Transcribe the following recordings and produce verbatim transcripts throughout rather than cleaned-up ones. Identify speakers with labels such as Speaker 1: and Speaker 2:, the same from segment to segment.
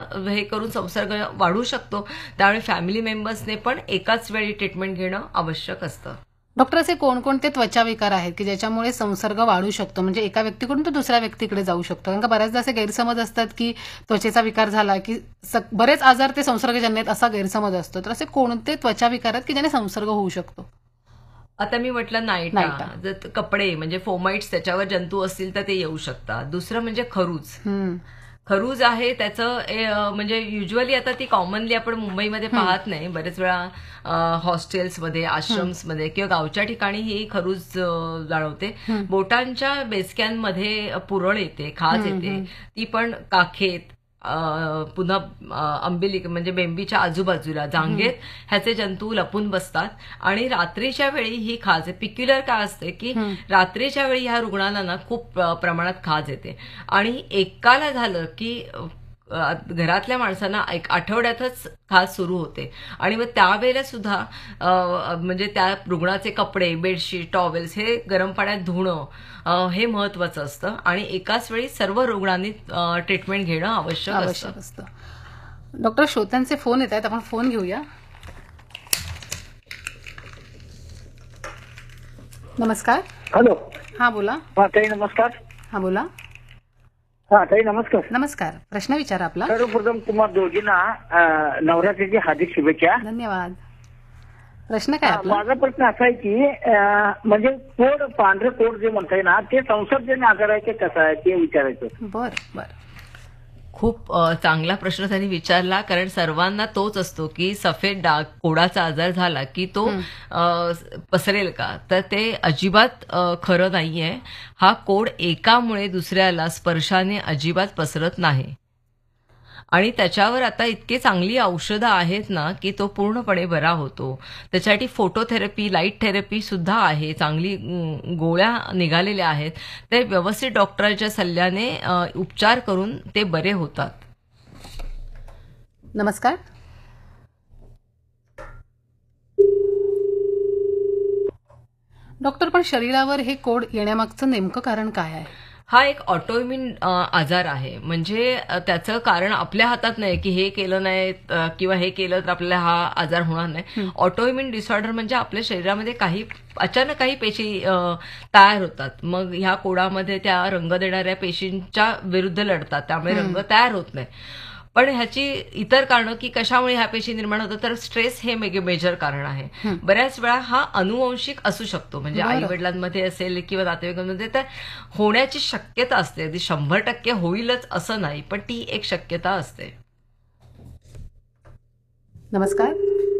Speaker 1: हे करून संसर्ग वाढू शकतो. त्यामुळे फॅमिली मेंबर्सने पण एकाच वेळी ट्रीटमेंट घेणं आवश्यक असतं.
Speaker 2: डॉक्टर, असे कोणकोणते त्वचा विकार आहेत की ज्याच्यामुळे संसर्ग वाढू शकतो, म्हणजे एका व्यक्तीकडून तो दुसऱ्या व्यक्तीकडे जाऊ शकतो? कारण का बऱ्याचदा असे गैरसमज असतात की त्वचेचा विकार झाला की बरेच आजार ते संसर्गजन्य आहेत असा गैरसमज असतो. तर असे कोणते त्वचा विकार आहेत की ज्याने संसर्ग होऊ शकतो?
Speaker 1: आता मी म्हटलं नायटा, जर कपडे म्हणजे फोमाइट्स त्याच्यावर जंतू असतील तर ते येऊ शकतात. दुसरं म्हणजे खरूज. खरूज आहे त्याचं म्हणजे युजली आता ती कॉमनली आपण मुंबईमध्ये पाहत नाही, बरेच वेळा हॉस्टेल्समध्ये, आश्रम्समध्ये किंवा गावच्या ठिकाणी ही खरूज जाणवते. बोटांच्या बेसक्यांमध्ये पुरळ येते, खाज येते, ती पण काखेत, पुन्हा अंबिलिक म्हणजे बेंबीच्या आजूबाजूला जांघेत ह्याचे जंतू लपून बसतात. आणि रात्रीच्या वेळी ही खाज पिक्युलर काय असते की रात्रीच्या वेळी ह्या रुग्णांना ना खूप प्रमाणात खाज येते आणि एकाला झालं की घरातल्या माणसांना एक आठवड्यातच खाज सुरू होते. आणि मग त्यावेळेला सुद्धा म्हणजे त्या रुग्णाचे कपडे, बेडशीट, टॉवेल्स हे गरम पाण्यात धुणं हे महत्वाचं असतं आणि एकाच वेळी सर्व रुग्णांनी ट्रीटमेंट घेणं आवश्यक
Speaker 2: आवश्यक असतं. डॉक्टर, श्रोत्यांचे फोन येत आहेत, आपण फोन घेऊया. नमस्कार.
Speaker 3: हॅलो.
Speaker 2: हा बोला.
Speaker 3: हा ताई नमस्कार.
Speaker 2: हा बोला.
Speaker 3: हा ताई नमस्कार.
Speaker 2: नमस्कार. प्रश्न विचारा आपला.
Speaker 3: सर्वप्रथम तुम्हाला दोघींना नवरात्रीची हार्दिक शुभेच्छा.
Speaker 2: धन्यवाद. प्रश्न काय आपला?
Speaker 3: माझा प्रश्न असा आहे की म्हणजे कोड, पांढरे कोड जे म्हणताय ना, ते संसर्गजन्य आजार आहे की कसं आहे ते विचारायचं.
Speaker 2: बर बर.
Speaker 1: खूप चांगला प्रश्न त्यांनी विचारला, कारण सर्वांना तोच असतो की सफेद डाग, कोडाचा आजार झाला की तो पसरेल का, तर ते अजिबात खरं नाहीये. हा कोड एकामुळे दुसऱ्याला स्पर्शाने अजिबात पसरत नाही आणि त्याच्यावर आता इतके चांगली औषधं आहेत ना की तो पूर्णपणे बरा होतो. त्याच्यासाठी फोटोथेरपी, लाईट थेरपी सुद्धा आहे, चांगली गोळ्या निघालेल्या आहेत. ते व्यवस्थित डॉक्टरांच्या सल्ल्याने उपचार करून ते बरे होतात.
Speaker 2: नमस्कार. डॉक्टर, पण शरीरावर हे कोड येण्यामागचं नेमकं कारण काय आहे?
Speaker 1: हा एक ऑटोइम्युन आजार आहे. म्हणजे त्याचं कारण आपल्या हातात नाही की हे केलं नाही किंवा हे केलं तर आपल्याला हा आजार होणार नाही. ऑटोइम्युन डिसऑर्डर म्हणजे आपल्या शरीरामध्ये काही अचानक काही पेशी तयार होतात, मग ह्या कोडामध्ये त्या रंग देणाऱ्या पेशींच्या विरुद्ध लढतात, त्यामुळे रंग तयार होत नाही. पण ह्याची इतर कारणं की कशामुळे ह्या पेशी निर्माण होतात, तर स्ट्रेस हे मेजर कारण आहे. बऱ्याच वेळा हा अनुवंशिक असू शकतो, म्हणजे आई वडिलांमध्ये असेल किंवा नातेवाईकांमध्ये तर होण्याची शक्यता असते. अगदी शंभर टक्के होईलच असं नाही, पण ती एक शक्यता असते.
Speaker 2: नमस्कार.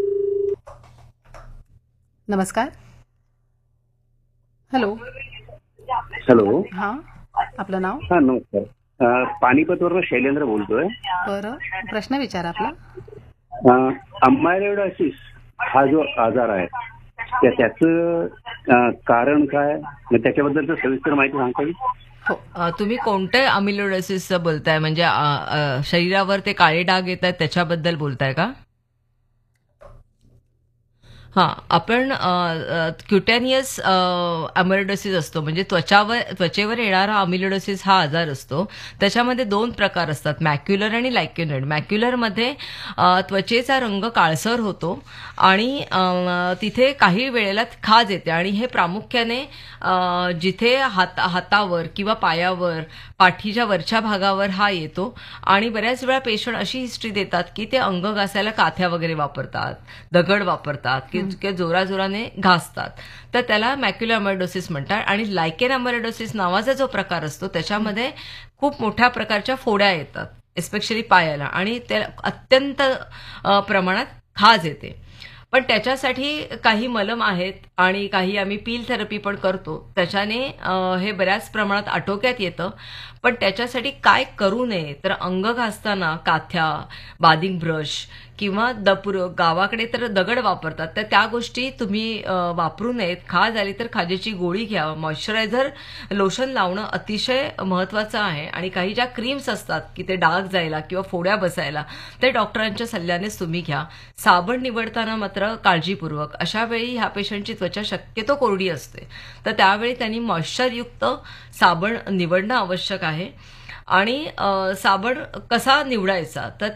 Speaker 2: नमस्कार. हॅलो.
Speaker 4: हॅलो.
Speaker 2: हा, आपलं नाव?
Speaker 4: हा नमस्कार. पानिपतवरून शैलेंद्र बोलतोय.
Speaker 2: बरं, प्रश्न विचारा आपला.
Speaker 4: अमायलोइडोसिस हा जो आजार आहे त्याचं कारण काय, त्याच्याबद्दल सविस्तर माहिती सांगता येईल?
Speaker 1: हो, तुम्ही कोणत्या अमिलोइडोसिस बोलताय, म्हणजे शरीरावर ते काळे डाग येत आहेत त्याच्याबद्दल बोलताय का? हां, आपण क्युटॅनियस अमिलोइडोसिस असतो, म्हणजे त्वचावर त्वचेवर येणारा अमिलोइडोसिस हा आजार असतो. त्याच्यामध्ये दोन प्रकार असतात, मॅक्युलर आणि लायक्युनॉइड. मॅक्युलरमध्ये त्वचेचा रंग काळसर होतो आणि तिथे काही वेळेला खाज येते आणि हे प्रामुख्याने जिथे हात हातावर किंवा पायावर, पाठीच्या वरच्या भागावर हा येतो. आणि बऱ्याच वेळा पेशंट अशी हिस्ट्री देतात की ते अंग घासायला काथ्या वगैरे वापरतात, दगड वापरतात की जोराजोराने घासतात, तर त्याला मॅक्युलर अमिलोइडोसिस म्हणतात. आणि लायकेन अमिलोइडोसिस नावाचा जो प्रकार असतो त्याच्यामध्ये खूप मोठ्या प्रकारच्या फोड्या येतात, एस्पेशली पायाला, आणि त्याला अत्यंत प्रमाणात खाज येते. पण त्याच्यासाठी काही मलम आहेत आणि काही आम्ही पील थेरपी पण करतो, त्याच्याने हे बऱ्याच प्रमाणात आटोक्यात येतं. पण त्याच्यासाठी काय करू नये, तर अंग घासताना काथ्या, बादिंग ब्रश किंवा दपुर, गावाकडे तर दगड वापरतात, तर त्या गोष्टी तुम्ही वापरू नयेत. खाज आली तर खाजेची गोळी घ्या. मॉइश्चरायझर लोशन लावणं अतिशय महत्वाचं आहे. आणि काही ज्या क्रीम्स असतात की ते डाग जायला किंवा फोड्या बसायला, ते डॉक्टरांच्या सल्ल्यानेच तुम्ही घ्या. साबण निवडताना मात्र काळजीपूर्वक. अशा वेळी ह्या पेशंटची त्वचा शक्यतो कोरडी असते, तर त्यावेळी त्यांनी मॉइश्चरयुक्त साबण निवडणं आवश्यक आहे. आणि साबण कसा निवडायचा, तर